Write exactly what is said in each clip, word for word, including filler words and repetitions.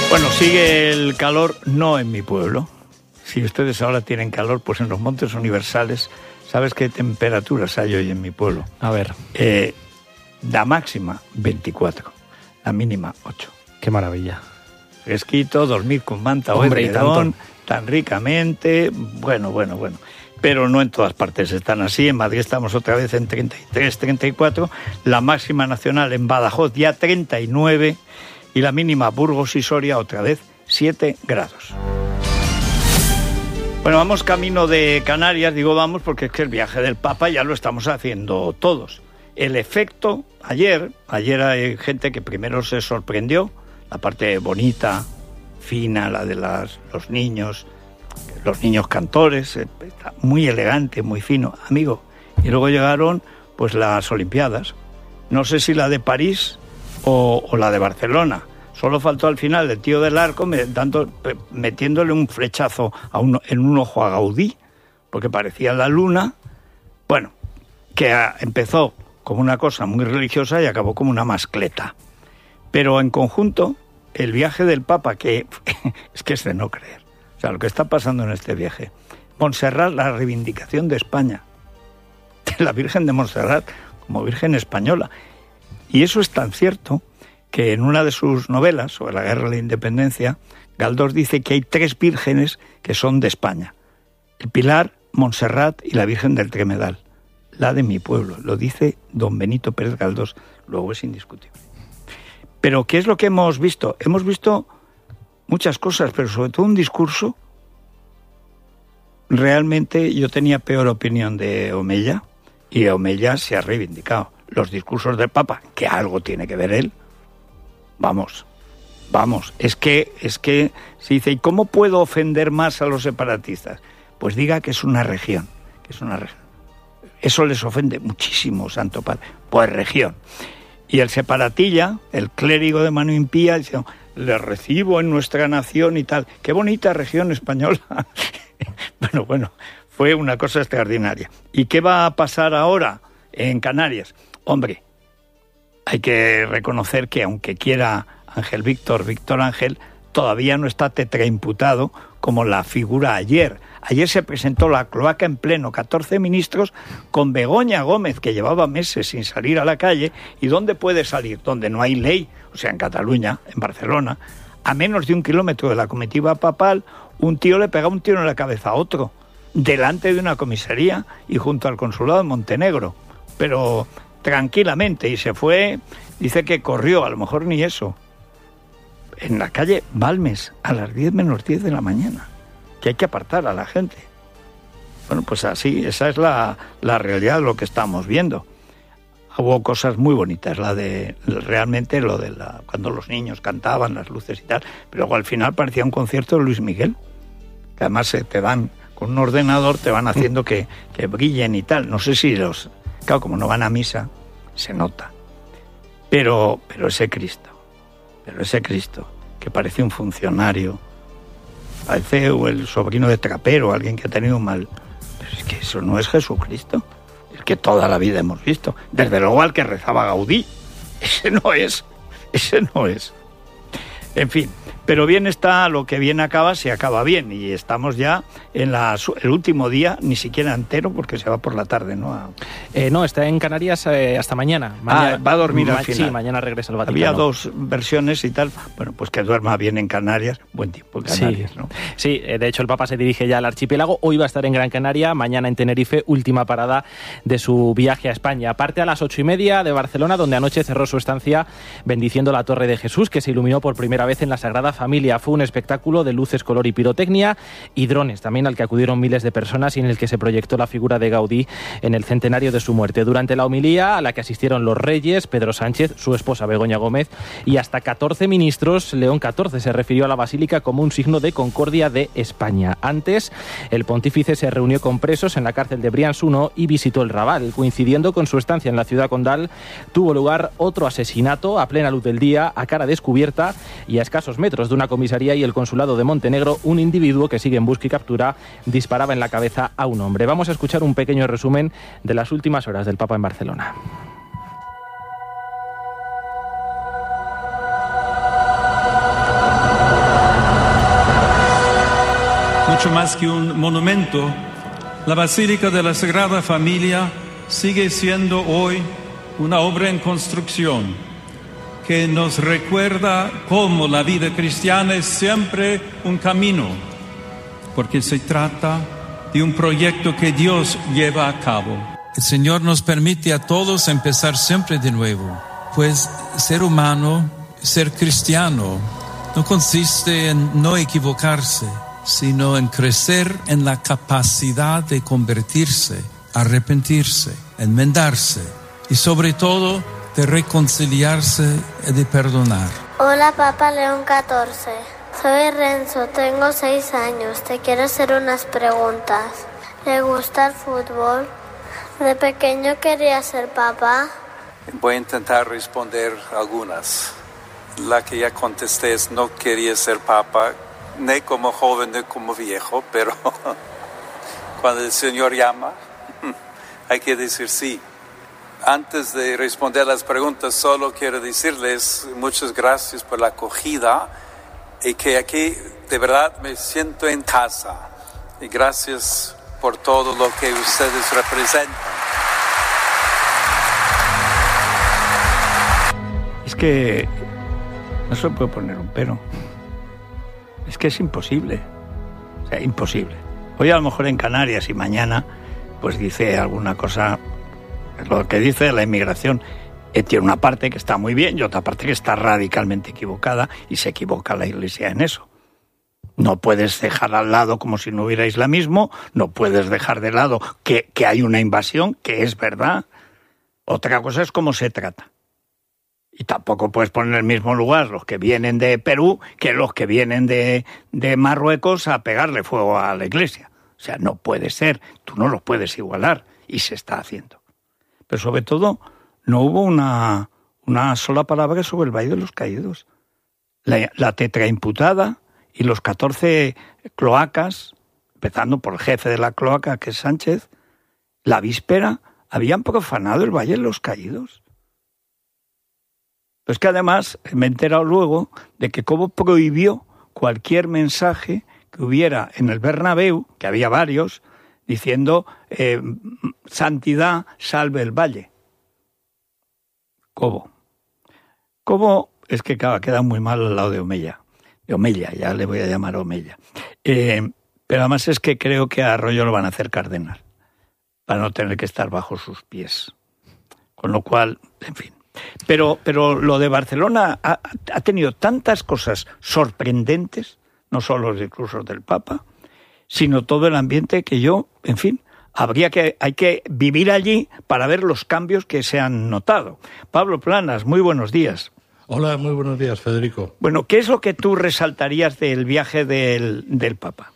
Bueno, sigue el calor, no en mi pueblo. Si ustedes ahora tienen calor, pues en los Montes Universales, ¿sabes qué temperaturas hay hoy en mi pueblo? A ver. Eh, la máxima, veinticuatro. La mínima, ocho. Qué maravilla. Fresquito, dormir con manta o Hombre, edredón, tan ricamente. Bueno, bueno, bueno. Pero no en todas partes están así. En Madrid estamos otra vez en treinta y tres, treinta y cuatro. La máxima nacional en Badajoz ya treinta y nueve. Y la mínima Burgos y Soria otra vez siete grados. Bueno, vamos camino de Canarias. Digo vamos porque es que el viaje del Papa ya lo estamos haciendo todos. El efecto, ayer, ayer hay gente que primero se sorprendió, la parte bonita, fina, la de las, los niños, los niños cantores, está muy elegante, muy fino, amigo. Y luego llegaron pues las Olimpiadas, no sé si la de París o, o la de Barcelona. Solo faltó al final el tío del arco me, dando, metiéndole un flechazo a un, en un ojo a Gaudí, porque parecía la luna. Bueno, que a, empezó como una cosa muy religiosa y acabó como una mascleta. Pero en conjunto, el viaje del Papa, que es que es de no creer. O sea, lo que está pasando en este viaje. Montserrat, la reivindicación de España. De la Virgen de Montserrat como Virgen española. Y eso es tan cierto que en una de sus novelas, sobre la Guerra de la Independencia, Galdós dice que hay tres vírgenes que son de España. El Pilar, Montserrat y la Virgen del Tremedal. La de mi pueblo, lo dice don Benito Pérez Galdós, luego es indiscutible. Pero ¿qué es lo que hemos visto? Hemos visto muchas cosas, pero sobre todo un discurso. Realmente yo tenía peor opinión de Omeya, y Omeya se ha reivindicado. Los discursos del Papa, que algo tiene que ver él, vamos, vamos, es que, es que se dice, ¿y cómo puedo ofender más a los separatistas? Pues diga que es una región, que es una región. Eso les ofende muchísimo, Santo Padre. Pues región. Y el separatilla, el clérigo de mano impía, dice, le recibo en nuestra nación y tal. ¡Qué bonita región española! Bueno, bueno, fue una cosa extraordinaria. ¿Y qué va a pasar ahora en Canarias? Hombre, hay que reconocer que aunque quiera Ángel Víctor, Víctor Ángel, todavía no está tetraimputado como la figura ayer. Ayer se presentó la cloaca en pleno, catorce ministros, con Begoña Gómez, que llevaba meses sin salir a la calle. ¿Y dónde puede salir? Donde no hay ley, o sea, en Cataluña, en Barcelona. A menos de un kilómetro de la comitiva papal, un tío le pega un tiro en la cabeza a otro, delante de una comisaría y junto al consulado de Montenegro. Pero tranquilamente, y se fue, dice que corrió, a lo mejor ni eso, en la calle Balmes, a las diez menos diez de la mañana, que hay que apartar a la gente. Bueno, pues así, esa es la, la realidad de lo que estamos viendo. Hubo cosas muy bonitas, la de realmente lo de la cuando los niños cantaban, las luces y tal, pero luego al final parecía un concierto de Luis Miguel, que además se te van, con un ordenador te van haciendo que, que brillen y tal. No sé si los... Claro, como no van a misa, se nota. Pero, pero ese Cristo, pero ese Cristo, que parece un funcionario, parece el sobrino de trapero, alguien que ha tenido un mal... Pero es que eso no es Jesucristo, el que toda la vida hemos visto. Desde luego al que rezaba Gaudí, ese no es, ese no es. En fin, pero bien está, lo que bien acaba, se acaba bien. Y estamos ya en la, el último día, ni siquiera entero, porque se va por la tarde, ¿no? A... Eh, no, está en Canarias eh, hasta mañana. mañana. Ah, va a dormir ma- al final. Sí, mañana regresa al Vaticano. Había dos versiones y tal. Bueno, pues que duerma bien en Canarias. Buen tiempo en Canarias, sí. ¿no? Sí, de hecho el Papa se dirige ya al archipiélago. Hoy va a estar en Gran Canaria, mañana en Tenerife, última parada de su viaje a España. Parte a las ocho y media de Barcelona, donde anoche cerró su estancia bendiciendo la Torre de Jesús, que se iluminó por primera vez en la Sagrada Familia. Fue un espectáculo de luces, color y pirotecnia y drones, también al que acudieron miles de personas y en el que se proyectó la figura de Gaudí en el centenario de su muerte. Durante la homilía, a la que asistieron los reyes, Pedro Sánchez, su esposa Begoña Gómez y hasta catorce ministros, León catorce se refirió a la basílica como un signo de concordia de España. Antes, el pontífice se reunió con presos en la cárcel de Brians uno y visitó el Raval. Coincidiendo con su estancia en la ciudad condal, tuvo lugar otro asesinato a plena luz del día, a cara descubierta y a escasos metros de una comisaría y el consulado de Montenegro. Un individuo que sigue en busca y captura disparaba en la cabeza a un hombre. Vamos a escuchar un pequeño resumen de las últimas horas del Papa en Barcelona. mucho más que un monumento. La Basílica de la Sagrada Familia sigue siendo hoy una obra en construcción que nos recuerda cómo la vida cristiana es siempre un camino, porque se trata de un proyecto que Dios lleva a cabo. El Señor nos permite a todos empezar siempre de nuevo, pues ser humano, ser cristiano, no consiste en no equivocarse, sino en crecer en la capacidad de convertirse, arrepentirse, enmendarse y sobre todo de reconciliarse y de perdonar. Hola, Papa León catorce. Soy Renzo, tengo seis años. Te quiero hacer unas preguntas. ¿Le gusta el fútbol? ¿De pequeño quería ser papá? Voy a intentar responder algunas. La que ya contesté es no quería ser papa, ni como joven ni como viejo, pero cuando el Señor llama, hay que decir sí. Antes de responder las preguntas, solo quiero decirles muchas gracias por la acogida y que aquí de verdad me siento en casa. Y gracias por todo lo que ustedes representan. Es que no se puede poner un pero. Es que es imposible. O sea, imposible. Hoy a lo mejor en Canarias y mañana pues dice alguna cosa, lo que dice de la inmigración, eh, tiene una parte que está muy bien y otra parte que está radicalmente equivocada, y se equivoca la Iglesia en eso. No puedes dejar al lado como si no hubiera islamismo, no puedes dejar de lado que, que hay una invasión, que es verdad. Otra cosa es cómo se trata. Y tampoco puedes poner en el mismo lugar los que vienen de Perú que los que vienen de, de Marruecos a pegarle fuego a la Iglesia. O sea, no puede ser, tú no los puedes igualar, y se está haciendo. Pero sobre todo, no hubo una, una sola palabra sobre el Valle de los Caídos. La, la tetraimputada y los catorce cloacas, empezando por el jefe de la cloaca, que es Sánchez, la víspera habían profanado el Valle de los Caídos. Pero es que además me he enterado luego de que Cobo prohibió cualquier mensaje que hubiera en el Bernabéu, que había varios, diciendo eh, santidad salve el valle. Cobo. Cobo es que claro, queda muy mal al lado de Omeya. De Omeya, ya le voy a llamar Omeya. Eh, pero además es que creo que a Arroyo lo van a hacer cardenal, para no tener que estar bajo sus pies. Con lo cual, en fin. Pero, pero lo de Barcelona ha, ha tenido tantas cosas sorprendentes, no solo los discursos del Papa, sino todo el ambiente que yo, en fin, habría que, hay que vivir allí para ver los cambios que se han notado. Pablo Planas, muy buenos días. Hola, muy buenos días, Federico. Bueno, ¿qué es lo que tú resaltarías del viaje del, del Papa?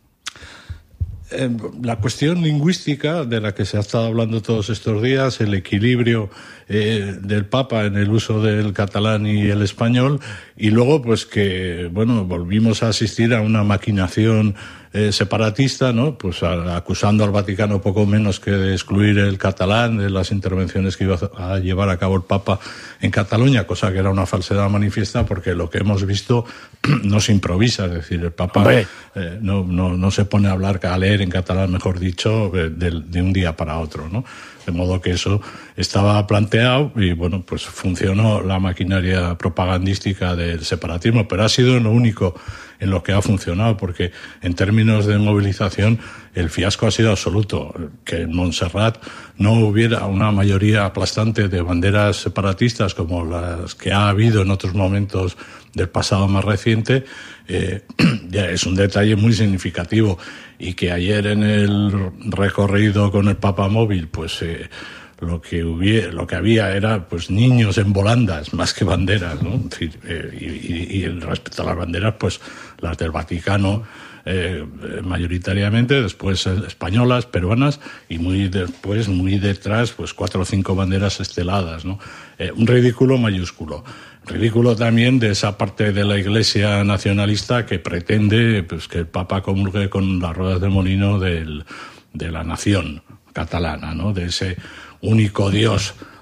Eh, la cuestión lingüística de la que se ha estado hablando todos estos días, el equilibrio eh, del Papa en el uso del catalán y el español, y luego pues que, bueno, volvimos a asistir a una maquinación eh, separatista, ¿no? Pues a, acusando al Vaticano poco menos que de excluir el catalán de las intervenciones que iba a llevar a cabo el Papa en Cataluña, cosa que era una falsedad manifiesta, porque lo que hemos visto no se improvisa, es decir, el Papa eh, no, no, no se pone a hablar, a leer en catalán, mejor dicho, de, de un día para otro, ¿no? De modo que eso estaba planteado y, bueno, pues funcionó la maquinaria propagandística del separatismo, pero ha sido lo único en lo que ha funcionado, porque en términos de movilización el fiasco ha sido absoluto. Que en Montserrat no hubiera una mayoría aplastante de banderas separatistas como las que ha habido en otros momentos del pasado más reciente, eh, ya es un detalle muy significativo. Y que ayer en el recorrido con el Papa móvil, pues eh, lo que hubiera, lo que había era pues niños en volandas más que banderas, ¿no? Es decir, eh, y, y, y respecto a las banderas, pues las del Vaticano eh, mayoritariamente, después eh, españolas, peruanas, y muy después, muy detrás, pues cuatro o cinco banderas esteladas, ¿no? Eh, un ridículo mayúsculo. Ridículo también de esa parte de la Iglesia nacionalista que pretende pues que el Papa comulgue con las ruedas de molino del, de la nación catalana, ¿no? De ese único Dios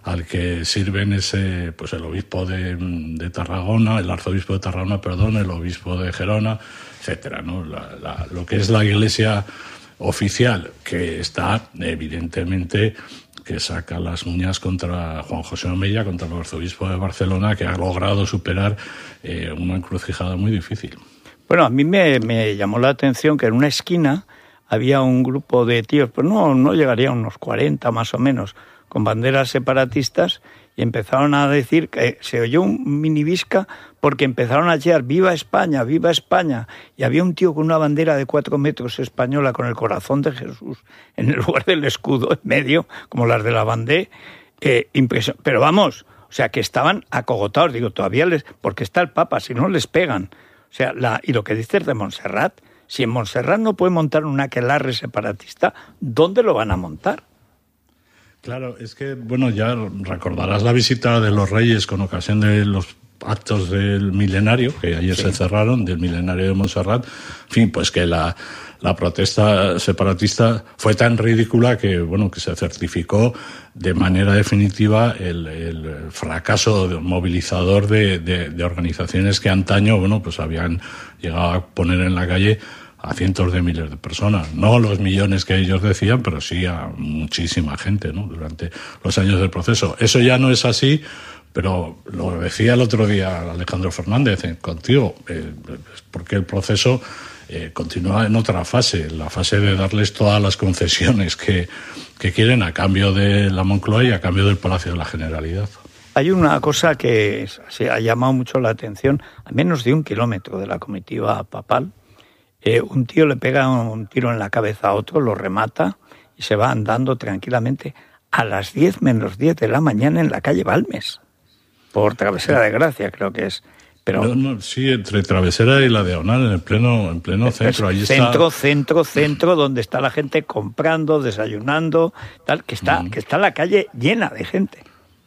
al que sirven ese, pues el obispo de, de Tarragona, el arzobispo de Tarragona, perdón, el obispo de Gerona, etcétera, ¿no? La, la, lo que es la Iglesia oficial, que está evidentemente, que saca las uñas contra Juan José Omella, contra el arzobispo de Barcelona, que ha logrado superar eh, una encrucijada muy difícil. Bueno, a mí me, me llamó la atención que en una esquina había un grupo de tíos, pues no, no llegaría a unos cuarenta más o menos, con banderas separatistas, y empezaron a decir que se oyó un mini visca porque empezaron a chillar ¡Viva España! ¡Viva España! Y había un tío con una bandera de cuatro metros española con el corazón de Jesús en el lugar del escudo, en medio, como las de la bandera. Eh, impresion... Pero vamos, o sea, que estaban acogotados, digo, todavía les... porque está el Papa, si no les pegan. O sea, la... y lo que dices de Montserrat, si en Montserrat no puede montar un aquelarre separatista, ¿dónde lo van a montar? Claro, es que, bueno, ya recordarás la visita de los Reyes con ocasión de los actos del milenario, que ayer sí. se cerraron, del milenario de Montserrat. En fin, pues que la, la protesta separatista fue tan ridícula que, bueno, que se certificó de manera definitiva el, el fracaso movilizador de, de, de organizaciones que antaño, bueno, pues habían llegado a poner en la calle a cientos de miles de personas, no los millones que ellos decían, pero sí a muchísima gente, ¿no? Durante los años del proceso. Eso ya no es así, pero lo decía el otro día Alejandro Fernández eh, contigo, eh, porque el proceso eh, continúa en otra fase, la fase de darles todas las concesiones que, que quieren a cambio de la Moncloa y a cambio del Palacio de la Generalidad. Hay una cosa que se ha llamado mucho la atención, a menos de un kilómetro de la comitiva papal. Eh, un tío le pega un tiro en la cabeza a otro, lo remata y se va andando tranquilamente a las diez menos diez de la mañana en la calle Balmes, por Travesera de Gracia, creo que es. Pero no, no, sí, entre Travesera y la Diagonal, en el pleno, en pleno centro. Ahí centro, está... centro, centro, donde está la gente comprando, desayunando, tal, que está, mm. que está la calle llena de gente.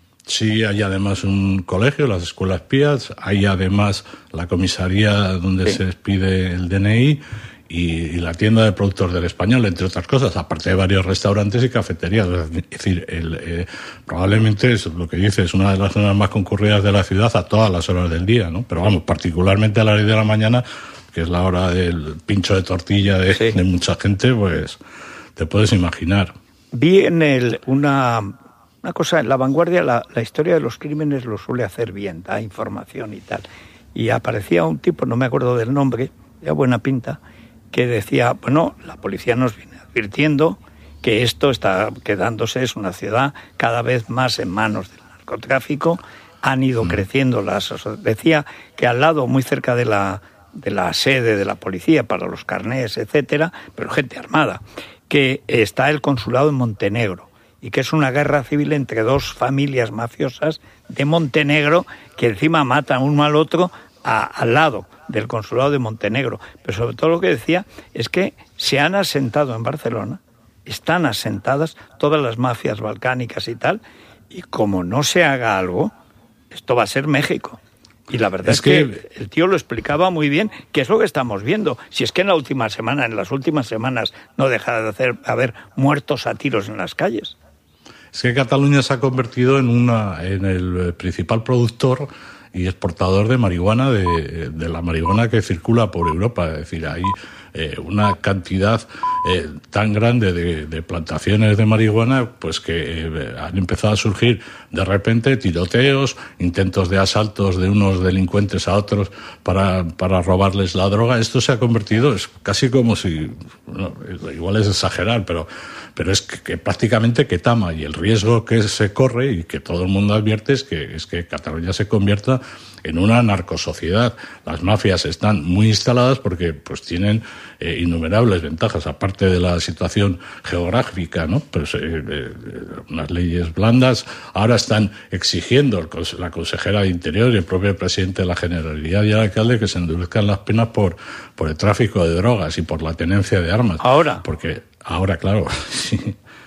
Sí, hay además un colegio, las escuelas pías, hay además la comisaría donde sí. se expide el D N I y, y la tienda de productos del Español, entre otras cosas, aparte de varios restaurantes y cafeterías. Es decir, el, eh, probablemente es lo que dice, es una de las zonas más concurridas de la ciudad a todas las horas del día, ¿no? Pero vamos, particularmente a las diez de la mañana, que es la hora del pincho de tortilla de, sí. de mucha gente, pues te puedes imaginar. Vi en el una... Una cosa, en La Vanguardia, la, la historia de los crímenes lo suele hacer bien, da información y tal. Y aparecía un tipo, no me acuerdo del nombre, de buena pinta, que decía, bueno, la policía nos viene advirtiendo que esto está quedándose, es una ciudad cada vez más en manos del narcotráfico, han ido creciendo las... Decía que al lado, muy cerca de la, de la sede de la policía, para los carnés, etcétera, pero gente armada, que está el consulado en Montenegro, y que es una guerra civil entre dos familias mafiosas de Montenegro que encima matan uno al otro a, al lado del consulado de Montenegro. Pero sobre todo lo que decía es que se han asentado en Barcelona, están asentadas todas las mafias balcánicas y tal, y como no se haga algo, esto va a ser México. Y la verdad es, es que, que el tío lo explicaba muy bien, que es lo que estamos viendo. Si es que en la última semana, en las últimas semanas, no deja de hacer, haber muertos a tiros en las calles. Es que Cataluña se ha convertido en una en el principal productor y exportador de marihuana, de, de la marihuana que circula por Europa. Es decir, hay eh, una cantidad eh, tan grande de, de plantaciones de marihuana, pues que eh, han empezado a surgir de repente tiroteos, intentos de asaltos de unos delincuentes a otros para, para robarles la droga. Esto se ha convertido, es casi como si, bueno, igual es exagerar, pero pero es que, que prácticamente que tama, y el riesgo que se corre y que todo el mundo advierte es que, es que Cataluña se convierta en una narcosociedad. Las mafias están muy instaladas porque pues tienen eh, innumerables ventajas, aparte de la situación geográfica, ¿no? Pues, eh, eh, unas leyes blandas. Ahora están exigiendo el, la consejera de Interior y el propio presidente de la Generalidad y el alcalde que se endurezcan las penas por, por el tráfico de drogas y por la tenencia de armas. Ahora. Porque ahora, claro, sí.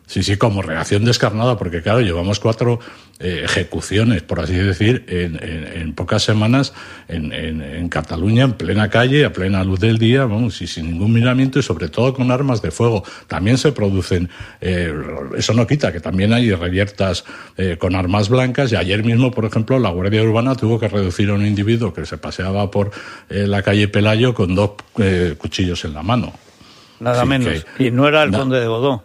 Sí, sí, como reacción descarnada, porque claro, llevamos cuatro eh, ejecuciones, por así decir, en, en, en pocas semanas en, en, en Cataluña, en plena calle, a plena luz del día, vamos, y sin ningún miramiento, y sobre todo con armas de fuego. También se producen, eh, eso no quita que también hay reyertas eh, con armas blancas, y ayer mismo, por ejemplo, la Guardia Urbana tuvo que reducir a un individuo que se paseaba por eh, la calle Pelayo con dos eh, cuchillos en la mano. Nada Así menos. que, y no era el no. conde de Godó.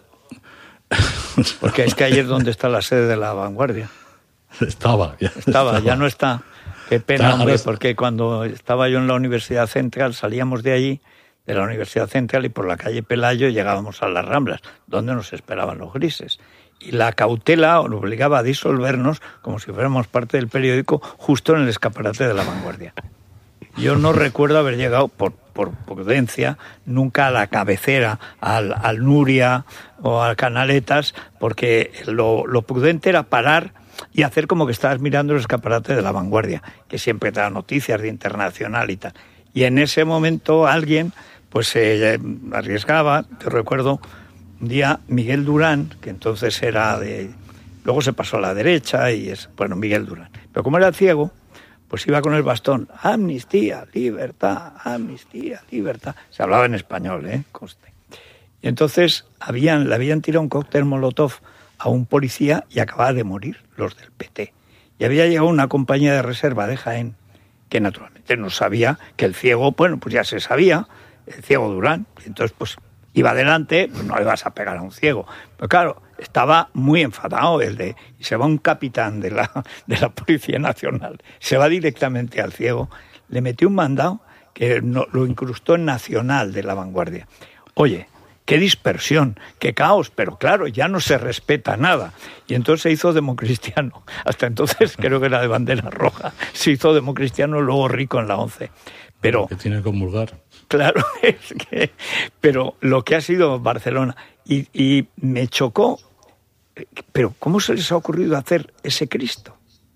Porque es que ayer donde está la sede de La Vanguardia. Estaba, ya Estaba, estaba. ya no está. Qué pena, Está, hombre, ahora- porque cuando estaba yo en la Universidad Central, salíamos de allí, de la Universidad Central, y por la calle Pelayo llegábamos a las Ramblas, donde nos esperaban los grises. Y la cautela nos obligaba a disolvernos, como si fuéramos parte del periódico, justo en el escaparate de La Vanguardia. Yo no recuerdo haber llegado, por, por prudencia, nunca a la cabecera, al, al Nuria o al Canaletas, porque lo, lo prudente era parar y hacer como que estabas mirando el escaparate de La Vanguardia, que siempre te da noticias de internacional y tal. Y en ese momento alguien pues se eh, arriesgaba. Te recuerdo un día Miguel Durán, que entonces era de... Luego se pasó a la derecha y es... Bueno, Miguel Durán. Pero como era ciego, pues iba con el bastón, amnistía, libertad, amnistía, libertad. Se hablaba en español, ¿eh? Conste. Y entonces habían, le habían tirado un cóctel molotov a un policía y acababa de morir, los del P T. Y había llegado una compañía de reserva de Jaén, que naturalmente no sabía que el ciego, bueno, pues ya se sabía, el ciego Durán. Y entonces, pues iba adelante, pues no le vas a pegar a un ciego. Pero claro, estaba muy enfadado el de... Y se va un capitán de la, de la Policía Nacional, se va directamente al ciego, le metió un mandado que no, lo incrustó en Nacional de La Vanguardia. Oye, qué dispersión, qué caos, pero claro, ya no se respeta nada. Y entonces se hizo democristiano. Hasta entonces creo que era de bandera roja. Se hizo democristiano, luego rico en la once. Pero... Que tiene que comulgar. Claro, es que... Pero lo que ha sido Barcelona... Y, y me chocó... Pero ¿cómo se les ha ocurrido hacer ese Cristo?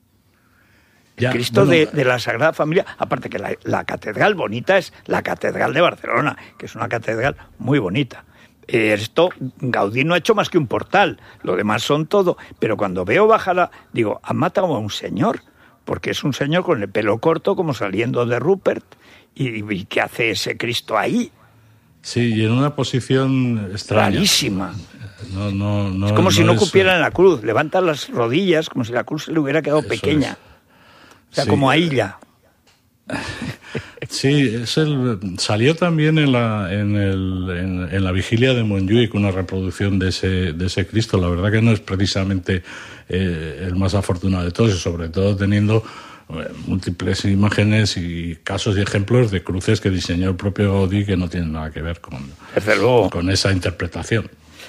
Ya, Cristo bueno, de, de la Sagrada Familia, aparte que la, la catedral bonita es la Catedral de Barcelona, que es una catedral muy bonita. Eh, esto, Gaudí no ha hecho más que un portal, lo demás son todo, pero cuando veo bajar a, digo, han matado a un señor, porque es un señor con el pelo corto, como saliendo de Rupert, y, y ¿qué hace ese Cristo ahí? Sí, y en una posición extraña. Rarísima. No, no, no, Es como si no es, cupiera en la cruz, levanta las rodillas como si la cruz se le hubiera quedado Eso pequeña. es. O sea, Sí. como a ella. Sí, es el, salió también en la, en, el, en, en la vigilia de Montjuic una reproducción de ese, de ese Cristo. La verdad que no es precisamente eh, el más afortunado de todos, y sobre todo teniendo eh, múltiples imágenes y casos y ejemplos de cruces que diseñó el propio Gaudí que no tienen nada que ver con, Desde luego. con esa interpretación.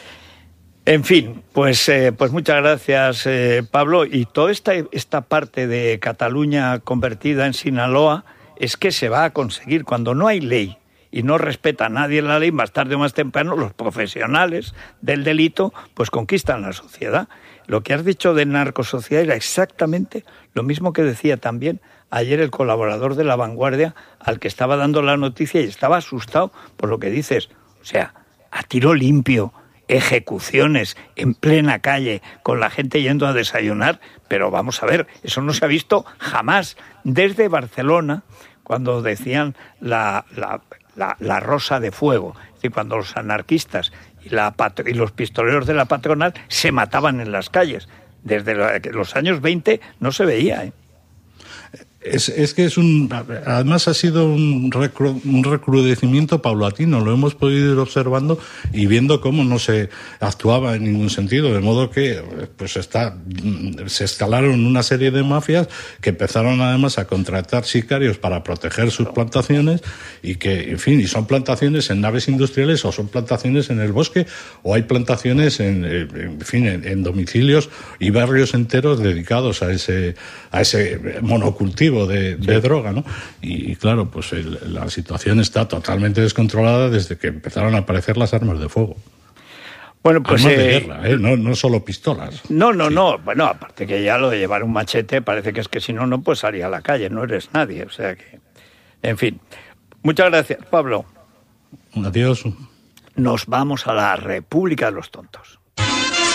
En fin, pues, eh, pues muchas gracias, eh, Pablo. Y toda esta, esta parte de Cataluña convertida en Sinaloa es que se va a conseguir. Cuando no hay ley y no respeta a nadie la ley, más tarde o más temprano los profesionales del delito pues conquistan la sociedad. Lo que has dicho de narcosociedad era exactamente lo mismo que decía también ayer el colaborador de La Vanguardia al que estaba dando la noticia, y estaba asustado por lo que dices. O sea, a tiro limpio, ejecuciones en plena calle con la gente yendo a desayunar, pero vamos a ver, eso no se ha visto jamás desde Barcelona, cuando decían la, la, la, la rosa de fuego, es decir, cuando los anarquistas y, la, y los pistoleros de la patronal se mataban en las calles. Desde los años veinte no se veía, ¿eh? Es, es que es un... Además ha sido un, recru, un recrudecimiento paulatino, lo hemos podido ir observando y viendo cómo no se actuaba en ningún sentido, de modo que pues está, se escalaron una serie de mafias que empezaron además a contratar sicarios para proteger sus plantaciones, y que, en fin, y son plantaciones en naves industriales o son plantaciones en el bosque, o hay plantaciones en, en fin, en, en domicilios y barrios enteros dedicados a ese, a ese monocultivo De, de sí. droga, ¿no? Y, y claro, pues el, la situación está totalmente descontrolada desde que empezaron a aparecer las armas de fuego. Bueno, pues armas eh, de guerra, ¿eh? no, no solo pistolas. No, no, sí. no. Bueno, aparte que ya lo de llevar un machete parece que es que si no, no puedes salir a la calle, no eres nadie. O sea que, en fin. Muchas gracias, Pablo. Adiós. Nos vamos a la República de los Tontos.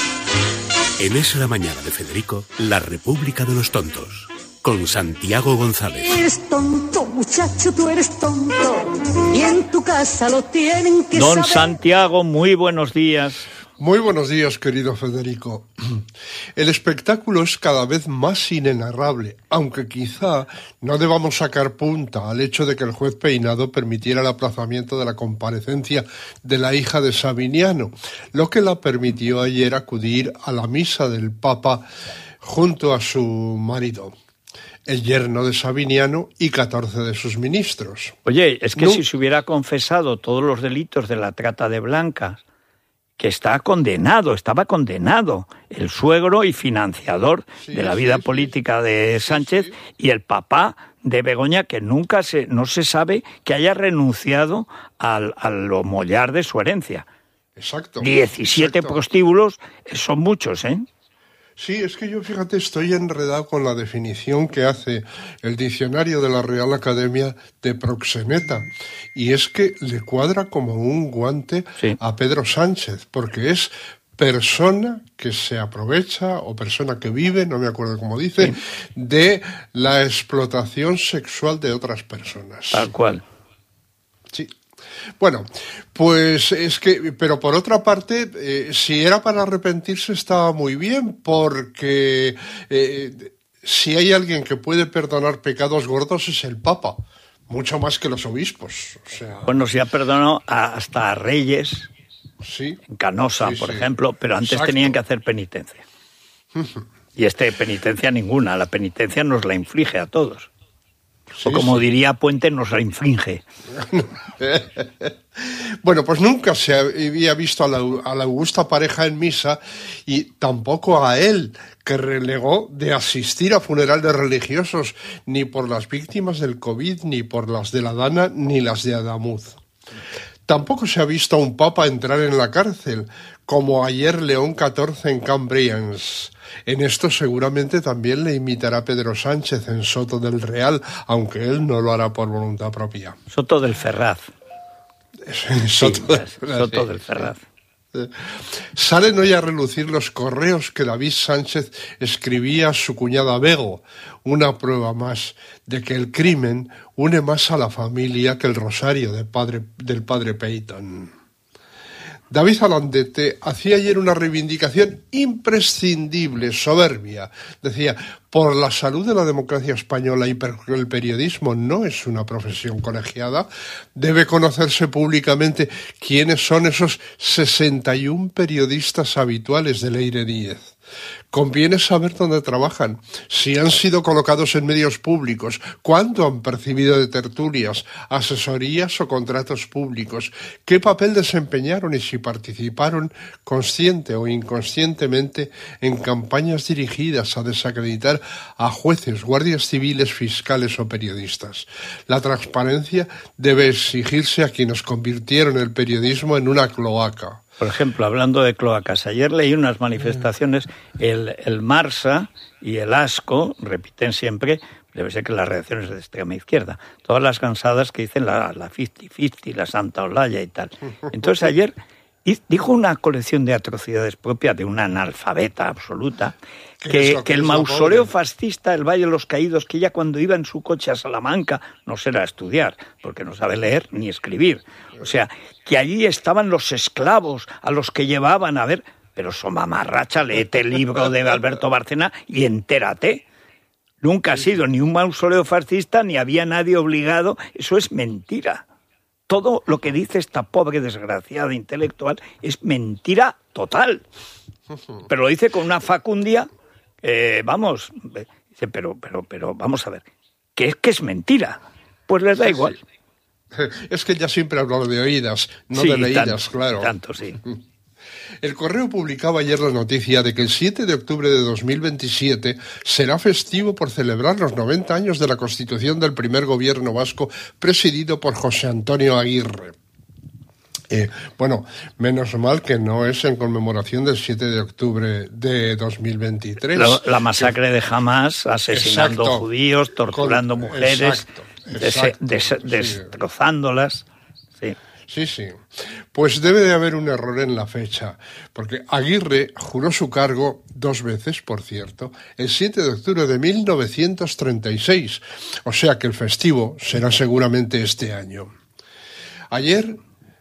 En Es la Mañana de Federico, la República de los Tontos, con Santiago González. Eres tonto, muchacho, tú eres tonto, y en tu casa lo tienen que Don saber. Santiago, muy buenos días. Muy buenos días, querido Federico. El espectáculo es cada vez más inenarrable, aunque quizá no debamos sacar punta al hecho de que el juez Peinado permitiera el aplazamiento de la comparecencia de la hija de Sabiniano, lo que la permitió ayer acudir a la misa del Papa junto a su marido, el yerno de Sabiniano, y catorce de sus ministros. Oye, es que no. si se hubiera confesado todos los delitos de la trata de blancas, que está condenado, estaba condenado, el suegro y financiador sí, de la sí, vida sí, política de Sánchez, sí, sí. y el papá de Begoña, que nunca se, no se sabe que haya renunciado al, a lo mollar de su herencia. Exacto. diecisiete exacto. prostíbulos, son muchos, ¿eh? Sí, es que yo, fíjate, estoy enredado con la definición que hace el diccionario de la Real Academia de proxeneta, y es que le cuadra como un guante sí. a Pedro Sánchez, porque es persona que se aprovecha o persona que vive, no me acuerdo cómo dice, sí. de la explotación sexual de otras personas. Tal cual. Sí. Bueno, pues es que, pero por otra parte, eh, si era para arrepentirse estaba muy bien, porque eh, si hay alguien que puede perdonar pecados gordos es el Papa, mucho más que los obispos. O sea, bueno, se ha perdonado a, hasta a reyes, sí, en Canosa, sí, por sí. ejemplo, pero antes Exacto. tenían que hacer penitencia. Y este penitencia ninguna, la penitencia nos la inflige a todos. Sí, o como sí. diría Puente, nos la inflige. Bueno, pues nunca se había visto a la, a la augusta pareja en misa, y tampoco a él, que relegó de asistir a funerales religiosos, ni por las víctimas del COVID, ni por las de la Dana, ni las de Adamuz. Tampoco se ha visto a un papa entrar en la cárcel, como ayer León catorce en Cambrians. En esto seguramente también le imitará Pedro Sánchez en Soto del Real, aunque él no lo hará por voluntad propia. Soto del Ferraz. Soto, sí, del, Soto sí, del Ferraz. Sí. Salen hoy a relucir los correos que David Sánchez escribía a su cuñada Bego, una prueba más de que el crimen une más a la familia que el rosario de padre, del padre Peyton. David Alandete hacía ayer una reivindicación imprescindible, soberbia. Decía, por la salud de la democracia española y porque el periodismo no es una profesión colegiada, debe conocerse públicamente quiénes son esos sesenta y un periodistas habituales de Leire Díez. Conviene saber dónde trabajan, si han sido colocados en medios públicos, cuánto han percibido de tertulias, asesorías o contratos públicos, qué papel desempeñaron y si participaron consciente o inconscientemente en campañas dirigidas a desacreditar a jueces, guardias civiles, fiscales o periodistas. La transparencia debe exigirse a quienes convirtieron el periodismo en una cloaca. Por ejemplo, hablando de cloacas, ayer leí unas manifestaciones, el, el Marsa y el ASCO repiten siempre, debe ser que las reacciones de extrema izquierda, todas las cansadas que dicen la, la cincuenta cincuenta, la Santa Olaya y tal. Entonces ayer dijo una colección de atrocidades propia de una analfabeta absoluta, que, que el mausoleo fascista, el Valle de los Caídos, que ella cuando iba en su coche a Salamanca, no será a estudiar, porque no sabe leer ni escribir. O sea, que allí estaban los esclavos a los que llevaban a ver, pero so mamarracha, léete el libro de Alberto Bárcena y entérate. Nunca ha sido ni un mausoleo fascista, ni había nadie obligado, eso es mentira. Todo lo que dice esta pobre desgraciada intelectual es mentira total. Pero lo dice con una facundia, eh, vamos, dice, pero, pero, pero, vamos a ver, ¿qué es que es mentira? Pues les da igual. Es que ella siempre ha hablado de oídas, no sí, de leídas, tanto, claro. Tanto, sí. El Correo publicaba ayer la noticia de que el siete de octubre de dos mil veintisiete será festivo por celebrar los noventa años de la constitución del primer gobierno vasco presidido por José Antonio Aguirre. Eh, bueno, menos mal que no es en conmemoración del siete de octubre de dos mil veintitrés. La, la masacre que... de Hamas, asesinando exacto, judíos, torturando con, mujeres, exacto, exacto, des, des, sí. destrozándolas. Sí. Sí, sí. Pues debe de haber un error en la fecha, porque Aguirre juró su cargo dos veces, por cierto, el siete de octubre de mil novecientos treinta y seis, o sea que el festivo será seguramente este año. Ayer,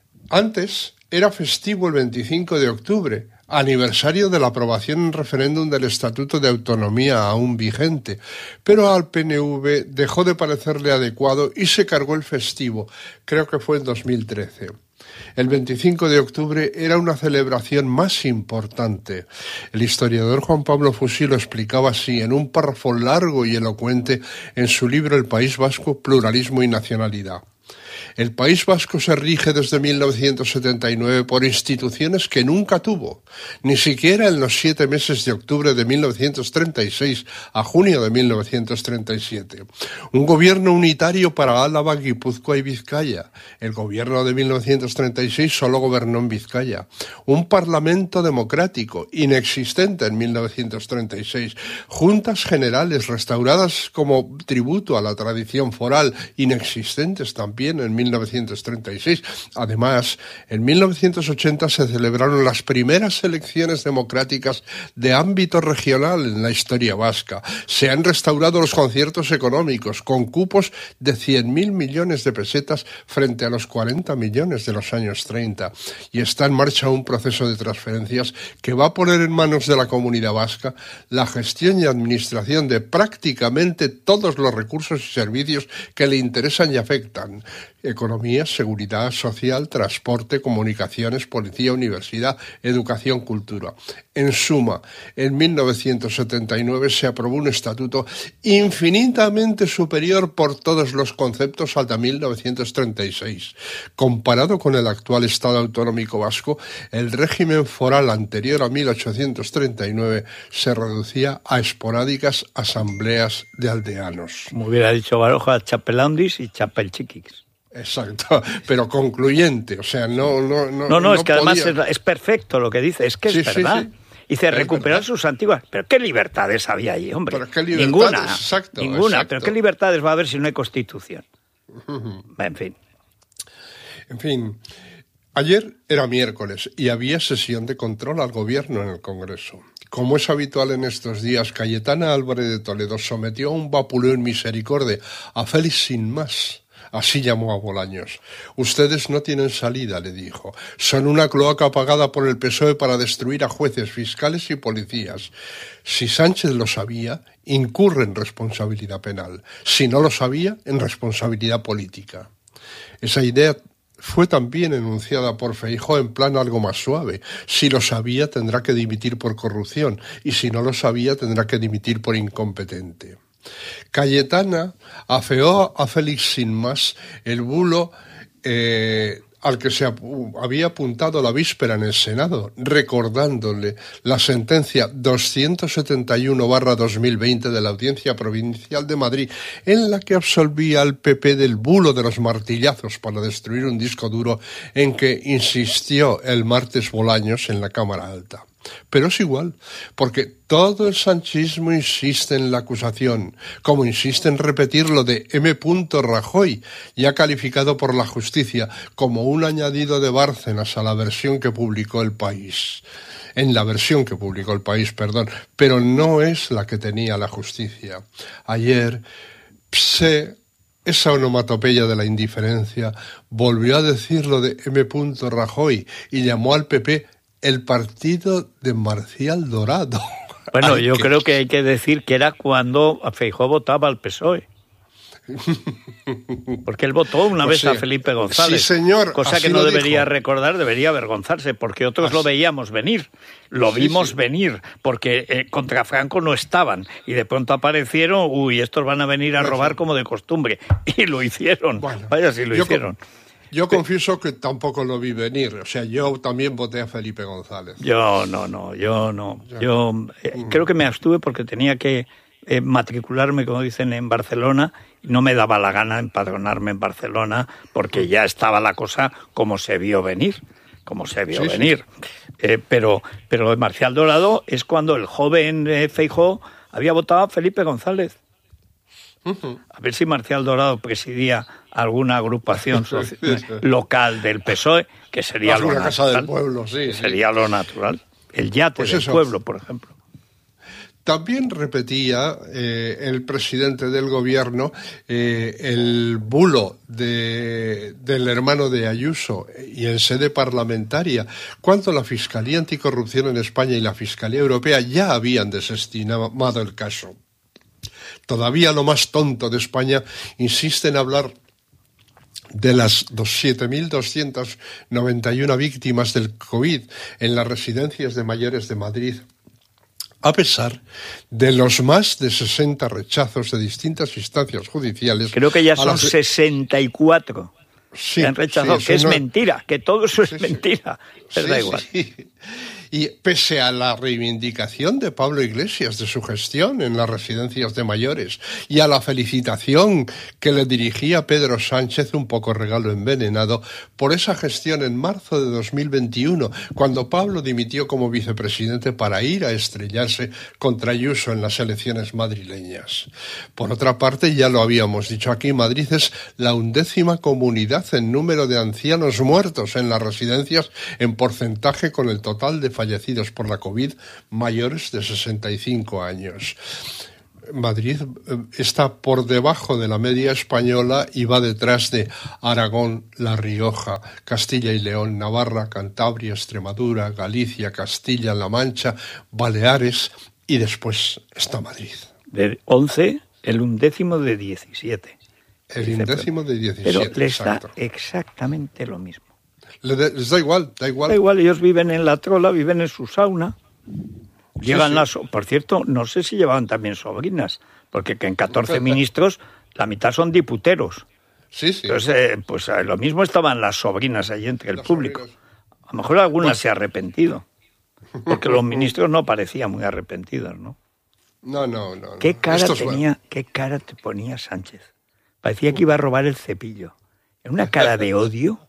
antes, era festivo el veinticinco de octubre, aniversario de la aprobación en referéndum del Estatuto de Autonomía aún vigente, pero al P N V dejó de parecerle adecuado y se cargó el festivo, creo que fue en dos mil trece. El veinticinco de octubre era una celebración más importante. El historiador Juan Pablo Fusí lo explicaba así en un párrafo largo y elocuente en su libro El País Vasco, Pluralismo y Nacionalidad. El País Vasco se rige desde mil novecientos setenta y nueve por instituciones que nunca tuvo, ni siquiera en los siete meses de octubre de mil novecientos treinta y seis a junio de mil novecientos treinta y siete. Un gobierno unitario para Álava, Guipúzcoa y Vizcaya. El gobierno de mil novecientos treinta y seis solo gobernó en Vizcaya. Un parlamento democrático, inexistente en mil novecientos treinta y seis. Juntas generales restauradas como tributo a la tradición foral, inexistentes también en mil novecientos treinta y seis. Además, en mil novecientos ochenta se celebraron las primeras elecciones democráticas de ámbito regional en la historia vasca. Se han restaurado los conciertos económicos con cupos de cien mil millones de pesetas frente a los cuarenta millones de los años treinta. Y está en marcha un proceso de transferencias que va a poner en manos de la Comunidad Vasca la gestión y administración de prácticamente todos los recursos y servicios que le interesan y afectan. Economía, seguridad social, transporte, comunicaciones, policía, universidad, educación, cultura. En suma, en mil novecientos setenta y nueve se aprobó un estatuto infinitamente superior por todos los conceptos al de mil novecientos treinta y seis. Comparado con el actual Estado autonómico vasco, el régimen foral anterior a mil ochocientos treinta y nueve se reducía a esporádicas asambleas de aldeanos. Como hubiera dicho Baroja, chapelandis y chapelchiquis. Exacto, pero concluyente, o sea, no... No, no, no, no, es no que podía... además es, es perfecto lo que dice, es que sí, es verdad. Sí, sí. Dice, recuperar sus antiguas... Pero ¿qué libertades había allí, hombre? Pero ¿qué libertades? Ninguna, exacto, ninguna. Exacto. Pero ¿qué libertades va a haber si no hay Constitución? Uh-huh. En fin. En fin, ayer era miércoles y había sesión de control al gobierno en el Congreso. Como es habitual en estos días, Cayetana Álvarez de Toledo sometió a un vapuleón misericorde a Félix sin más. Así llamó a Bolaños. Ustedes no tienen salida, le dijo. Son una cloaca pagada por el P S O E para destruir a jueces, fiscales y policías. Si Sánchez lo sabía, incurre en responsabilidad penal. Si no lo sabía, en responsabilidad política. Esa idea fue también enunciada por Feijóo en plan algo más suave. Si lo sabía, tendrá que dimitir por corrupción. Y si no lo sabía, tendrá que dimitir por incompetente. Cayetana afeó a Félix sin más el bulo eh, al que se ap- había apuntado la víspera en el Senado, recordándole la sentencia doscientos setenta y uno barra dos mil veinte de la Audiencia Provincial de Madrid, en la que absolvía al P P del bulo de los martillazos para destruir un disco duro en que insistió el martes Bolaños en la Cámara Alta. Pero es igual, porque todo el sanchismo insiste en la acusación, como insiste en repetir lo de M. Rajoy, ya calificado por la justicia como un añadido de Bárcenas a la versión que publicó El País. En la versión que publicó El País, perdón, pero no es la que tenía la justicia. Ayer, pse, esa onomatopeya de la indiferencia, volvió a decir lo de M. Rajoy y llamó al P P el partido de Marcial Dorado. Bueno, Ay, yo que... creo que hay que decir que era cuando Feijóo votaba al P S O E. Porque él votó una pues vez sí. a Felipe González. Sí, señor. Cosa que no debería dijo. recordar, debería avergonzarse, porque otros así. lo veíamos venir. Lo sí, vimos sí. venir, porque eh, contra Franco no estaban. Y de pronto aparecieron, uy, estos van a venir a robar como de costumbre. Y lo hicieron. Bueno, Vaya si lo hicieron. Con... Yo confieso que tampoco lo vi venir, o sea, yo también voté a Felipe González. Yo no, no, yo no. Yo eh, mm. creo que me abstuve porque tenía que eh, matricularme, como dicen, en Barcelona, y no me daba la gana empadronarme en Barcelona porque ya estaba la cosa como se vio venir, como se vio sí, venir. Sí. Eh, pero, pero lo de Marcial Dorado es cuando el joven eh, Feijóo había votado a Felipe González. Uh-huh. A ver si Marcial Dorado presidía alguna agrupación soci- local del P S O E, que sería lo natural. Casa del Pueblo, sí, sería sí. lo natural. El yate pues del eso. pueblo, por ejemplo. También repetía eh, el presidente del gobierno eh, el bulo de, del hermano de Ayuso y en sede parlamentaria, cuando la Fiscalía Anticorrupción en España y la Fiscalía Europea ya habían desestimado el caso. Todavía lo más tonto de España insiste en hablar de las siete mil doscientas noventa y una víctimas del COVID en las residencias de mayores de Madrid, a pesar de los más de sesenta rechazos de distintas instancias judiciales. Creo que ya son las... sesenta y cuatro sí, que han rechazado, sí, que es no... mentira, que todo eso es sí, mentira, sí. pero sí, da igual. Sí. Y pese a la reivindicación de Pablo Iglesias de su gestión en las residencias de mayores y a la felicitación que le dirigía Pedro Sánchez, un poco regalo envenenado, por esa gestión en marzo de dos mil veintiuno, cuando Pablo dimitió como vicepresidente para ir a estrellarse contra Ayuso en las elecciones madrileñas. Por otra parte, ya lo habíamos dicho aquí, Madrid es la undécima comunidad en número de ancianos muertos en las residencias en porcentaje con el total de fallecidos por la COVID mayores de sesenta y cinco años. Madrid está por debajo de la media española y va detrás de Aragón, La Rioja, Castilla y León, Navarra, Cantabria, Extremadura, Galicia, Castilla-La Mancha, Baleares y después está Madrid. De once, el undécimo de diecisiete. El undécimo de diecisiete, Pero les exacto. da exactamente lo mismo. Les da igual, da igual. Da igual, ellos viven en la trola, viven en su sauna. Llegan sí. las... Por cierto, no sé si llevaban también sobrinas, porque que en catorce ministros la mitad son diputeros. Sí, sí. Entonces, eh, pues eh, lo mismo estaban las sobrinas ahí entre el Las público. sobrinas. A lo mejor alguna Pues... se ha arrepentido, porque los ministros no parecían muy arrepentidos, ¿no? No, no, no. no. ¿Qué cara Esto es tenía, bueno. qué cara te ponía Sánchez? Parecía que iba a robar el cepillo. En una cara de odio.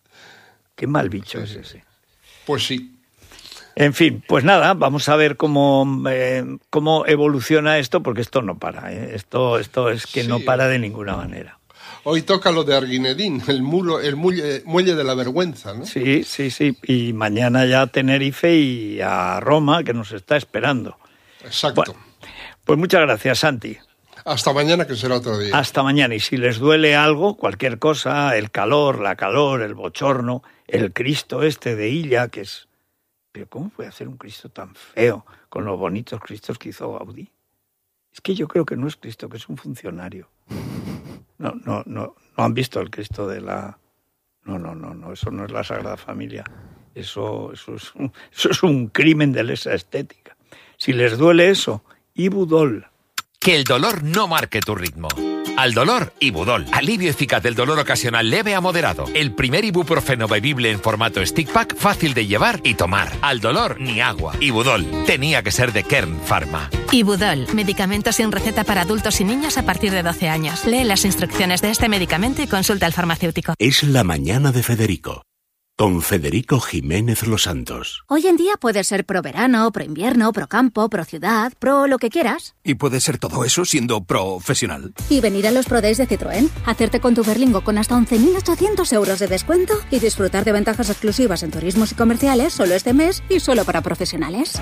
Qué mal bicho es ese. Pues sí. En fin, pues nada, vamos a ver cómo, eh, cómo evoluciona esto, porque esto no para, ¿eh? Esto, esto es que Sí. no para de ninguna manera. Hoy toca lo de Arguinedín, el, mulo, el muelle, muelle de la vergüenza, ¿no? Sí, sí, sí. Y mañana ya a Tenerife y a Roma, que nos está esperando. Exacto. Bueno, pues muchas gracias, Santi. Hasta mañana, que será otro día. Hasta mañana. Y si les duele algo, cualquier cosa, el calor, la calor, el bochorno, el Cristo este de Illa, que es... ¿Pero cómo puede hacer un Cristo tan feo con los bonitos Cristos que hizo Gaudí? Es que yo creo que no es Cristo, que es un funcionario. No, no, no, no han visto el Cristo de la... No, no, no, no, eso no es la Sagrada Familia. Eso, eso, es, un, eso es un crimen de lesa estética. Si les duele eso, Ibudol. Que el dolor no marque tu ritmo. Al dolor, Ibudol. Alivio eficaz del dolor ocasional leve a moderado. El primer ibuprofeno bebible en formato stick pack, fácil de llevar y tomar. Al dolor, ni agua. Ibudol. Tenía que ser de Kern Pharma. Ibudol. Medicamento sin receta para adultos y niños a partir de doce años. Lee las instrucciones de este medicamento y consulta al farmacéutico. Es la mañana de Federico, con Federico Jiménez Los Santos. Hoy en día puede ser pro verano, pro invierno, pro campo, pro ciudad, pro lo que quieras. Y puede ser todo eso siendo profesional. Y venir a los Pro Days de Citroën, hacerte con tu Berlingo con hasta once mil ochocientos euros de descuento y disfrutar de ventajas exclusivas en turismos y comerciales solo este mes y solo para profesionales.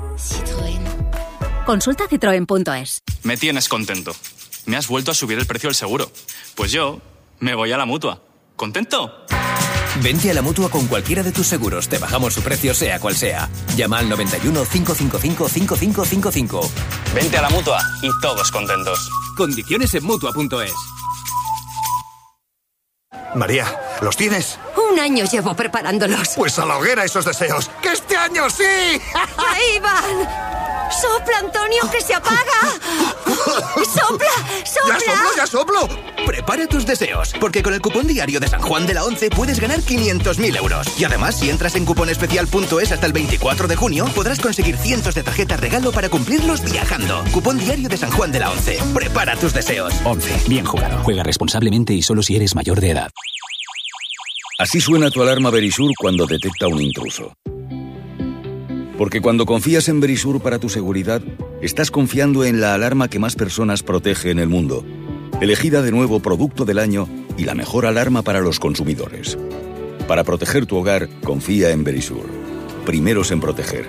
Citroën. Consulta citroen punto es. Me tienes contento. Me has vuelto a subir el precio del seguro. Pues yo me voy a la Mutua. ¿Contento? Vente a la Mutua con cualquiera de tus seguros. Te bajamos su precio sea cual sea. Llama al noventa y uno, cinco cinco cinco, cinco cinco cinco cinco. Vente a la Mutua y todos contentos. Condiciones en Mutua punto es. María, ¿los tienes? Un año llevo preparándolos. Pues a la hoguera esos deseos. ¡Que este año sí! ¡Ahí van! ¡Sopla, Antonio, que se apaga! ¡Sopla, sopla! ¡Ya soplo, ya soplo! Prepara tus deseos, porque con el cupón diario de San Juan de la Once puedes ganar quinientos mil euros. Y además, si entras en cuponespecial punto es hasta el veinticuatro de junio, podrás conseguir cientos de tarjetas regalo para cumplirlos viajando. Cupón diario de San Juan de la Once. Prepara tus deseos. Once. Bien jugado. Juega responsablemente y solo si eres mayor de edad. Así suena tu alarma Verisur cuando detecta un intruso. Porque cuando confías en Verisur para tu seguridad, estás confiando en la alarma que más personas protege en el mundo. Elegida de nuevo Producto del Año y la mejor alarma para los consumidores. Para proteger tu hogar, confía en Verisur. Primeros en proteger.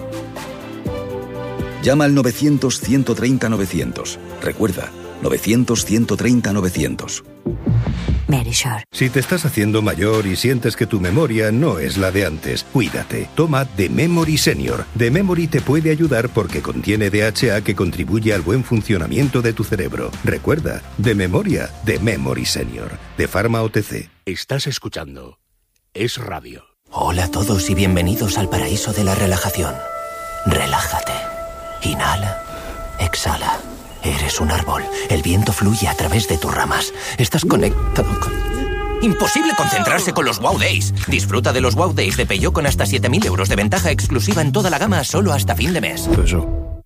Llama al novecientos, ciento treinta, novecientos. Recuerda, novecientos, ciento treinta, novecientos. Verisur. Si te estás haciendo mayor y sientes que tu memoria no es la de antes, cuídate. Toma The Memory Senior. The Memory te puede ayudar porque contiene D H A que contribuye al buen funcionamiento de tu cerebro. Recuerda, de memoria, The Memory Senior. De Pharma O T C. Estás escuchando Es Radio. Hola a todos y bienvenidos al paraíso de la relajación. Relájate. Inhala. Exhala. Eres un árbol. El viento fluye a través de tus ramas. Estás conectado con... Imposible concentrarse con los Wow Days. Disfruta de los Wow Days de Peugeot con hasta siete mil euros de ventaja exclusiva en toda la gama solo hasta fin de mes. ¿Plutón?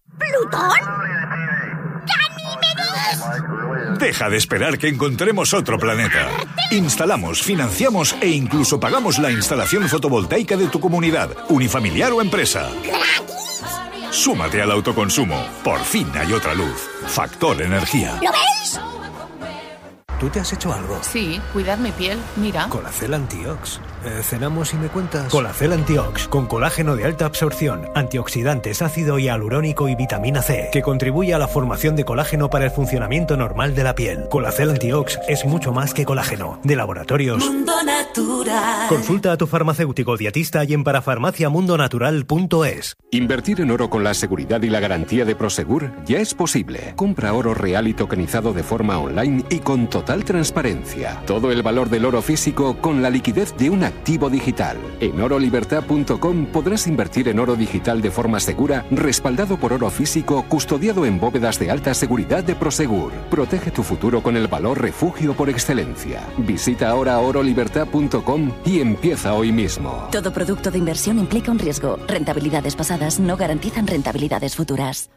¡Ganímedes! Deja de esperar que encontremos otro planeta. Instalamos, financiamos e incluso pagamos la instalación fotovoltaica de tu comunidad, unifamiliar o empresa. Súmate al autoconsumo. Por fin hay otra luz. Factor Energía. ¿Lo veis? ¿Tú te has hecho algo? Sí, cuidar mi piel, mira. Colacel Antiox. Eh, ¿Cenamos y me cuentas? Colacel Antiox, con colágeno de alta absorción, antioxidantes, ácido hialurónico y vitamina C, que contribuye a la formación de colágeno para el funcionamiento normal de la piel. Colacel Antiox es mucho más que colágeno. De Laboratorios Mundo Natural. Consulta a tu farmacéutico dietista y en parafarmacia mundo natural punto es. Invertir en oro con la seguridad y la garantía de Prosegur ya es posible. Compra oro real y tokenizado de forma online y con total transparencia. Todo el valor del oro físico con la liquidez de un activo digital. En oro libertad punto com podrás invertir en oro digital de forma segura, respaldado por oro físico, custodiado en bóvedas de alta seguridad de Prosegur. Protege tu futuro con el valor refugio por excelencia. Visita ahora oro libertad punto com y empieza hoy mismo. Todo producto de inversión implica un riesgo. Rentabilidades pasadas no garantizan rentabilidades futuras.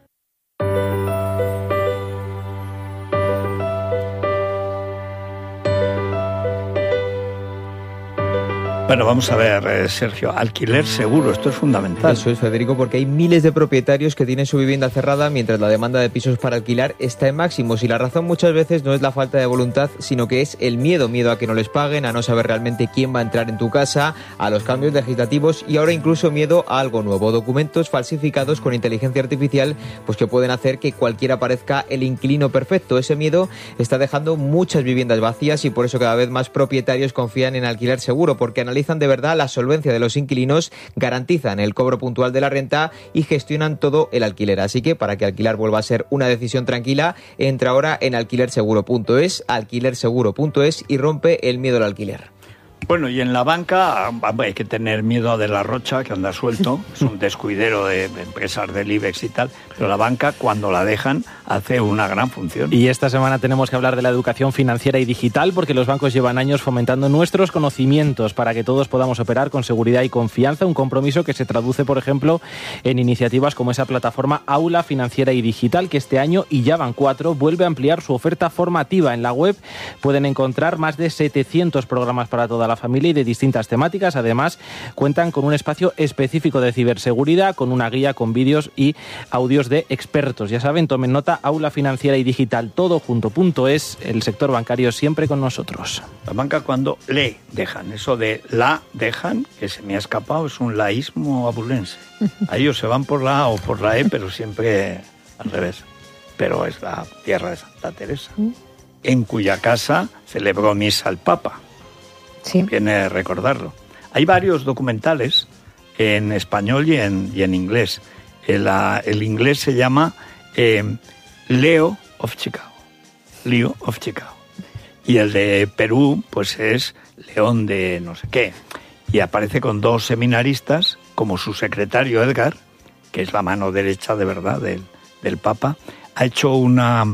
Bueno, vamos a ver, eh, Sergio, alquiler seguro, esto es fundamental. Eso es, Federico, porque hay miles de propietarios que tienen su vivienda cerrada mientras la demanda de pisos para alquilar está en máximos, y la razón muchas veces no es la falta de voluntad, sino que es el miedo, miedo a que no les paguen, a no saber realmente quién va a entrar en tu casa, a los cambios legislativos y ahora incluso miedo a algo nuevo, documentos falsificados con inteligencia artificial, pues que pueden hacer que cualquiera parezca el inquilino perfecto. Ese miedo está dejando muchas viviendas vacías y por eso cada vez más propietarios confían en alquiler seguro, porque analizan de verdad la solvencia de los inquilinos, garantizan el cobro puntual de la renta y gestionan todo el alquiler. Así que para que alquilar vuelva a ser una decisión tranquila, entra ahora en alquiler seguro punto es, alquiler seguro punto es y rompe el miedo al alquiler. Bueno, y en la banca hay que tener miedo de la Rocha, que anda suelto, es un descuidero de empresas del IBEX y tal, pero la banca, cuando la dejan, hace una gran función. Y esta semana tenemos que hablar de la educación financiera y digital, porque los bancos llevan años fomentando nuestros conocimientos para que todos podamos operar con seguridad y confianza, un compromiso que se traduce, por ejemplo, en iniciativas como esa plataforma Aula Financiera y Digital, que este año, y ya van cuatro, vuelve a ampliar su oferta formativa. En la web pueden encontrar más de setecientos programas para toda la familia y de distintas temáticas. Además, cuentan con un espacio específico de ciberseguridad, con una guía con vídeos y audios de expertos. Ya saben, tomen nota, Aula Financiera y Digital, todo junto punto es, el sector bancario siempre con nosotros. La banca cuando le dejan, eso de la dejan, que se me ha escapado, es un laísmo abulense. A ellos se van por la A o por la E, pero siempre al revés. Pero es la tierra de Santa Teresa, en cuya casa celebró misa el Papa. Sí. Viene a recordarlo. Hay varios documentales en español y en, y en inglés. El, uh, el inglés se llama eh, Leo of Chicago. Leo of Chicago. Y el de Perú, pues es León de no sé qué. Y aparece con dos seminaristas, como su secretario Edgar, que es la mano derecha de verdad del, del Papa. Ha hecho una...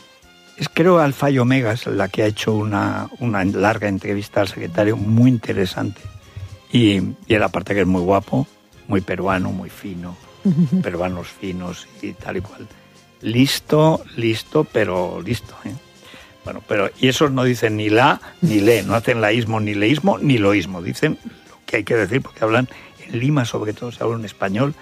Es, creo, Alfa y Omega es la que ha hecho una, una larga entrevista al secretario, muy interesante. Y, y él, aparte que es muy guapo, muy peruano, muy fino, peruanos finos y tal y cual. Listo, listo, pero listo, ¿eh? Bueno, pero y esos no dicen ni la ni le, no hacen laísmo ni leísmo ni loísmo, dicen lo que hay que decir, porque hablan en Lima, sobre todo se habla en español.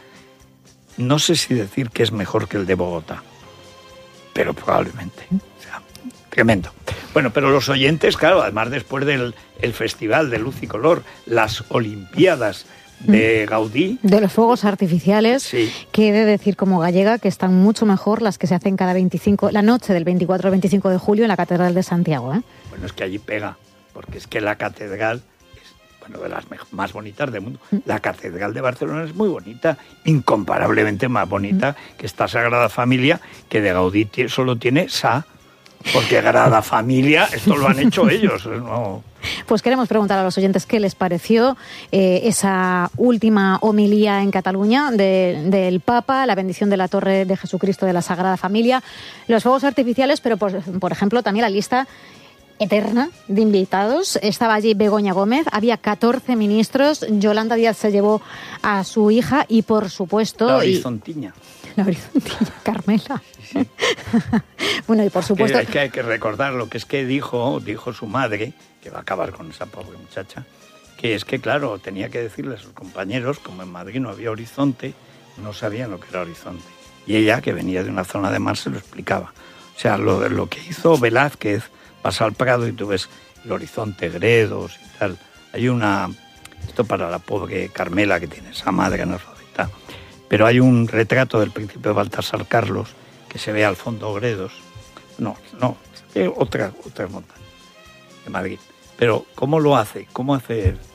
No sé si decir que es mejor que el de Bogotá, pero probablemente. tremendo. Bueno, pero los oyentes, claro, además después del el Festival de Luz y Color, las Olimpiadas de Gaudí. De los fuegos artificiales, sí. Que he de decir como gallega que están mucho mejor las que se hacen cada veinticinco, la noche del veinticuatro al veinticinco de julio en la Catedral de Santiago, ¿eh? Bueno, es que allí pega, porque es que la catedral es, bueno, de las más bonitas del mundo. La Catedral de Barcelona es muy bonita, incomparablemente más bonita que esta Sagrada Familia, que de Gaudí solo tiene Sa, porque Sagrada Familia, esto lo han hecho ellos, ¿no? Pues queremos preguntar a los oyentes qué les pareció eh, esa última homilía en Cataluña de, del Papa, la bendición de la Torre de Jesucristo de la Sagrada Familia, los fuegos artificiales, pero por, por ejemplo también la lista eterna de invitados. Estaba allí Begoña Gómez, había catorce ministros, Yolanda Díaz se llevó a su hija y por supuesto... La horizontiña. Y, la horizontiña, Carmela. Sí. Bueno, y por supuesto... Que, que hay que recordar lo que es que dijo, dijo su madre, que va a acabar con esa pobre muchacha, que es que, claro, tenía que decirle a sus compañeros, como en Madrid no había horizonte, no sabían lo que era horizonte. Y ella, que venía de una zona de mar, se lo explicaba. O sea, lo, lo que hizo Velázquez, vas al Prado y tú ves el horizonte, Gredos y tal. Hay una... Esto para la pobre Carmela, que tiene esa madre analfabeta. Pero hay un retrato del príncipe Baltasar Carlos, que se ve al fondo Gredos. No, no, otra, otra montaña de Madrid. Pero ¿cómo lo hace? ¿Cómo hace él?